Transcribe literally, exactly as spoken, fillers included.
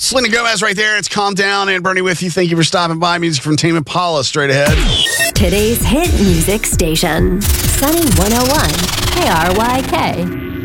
Selena Gomez right there. It's Calm Down. And Bernie with you. Thank you for stopping by. Music from Tame Impala straight ahead. Today's hit music station. Sunny one oh one K R Y K.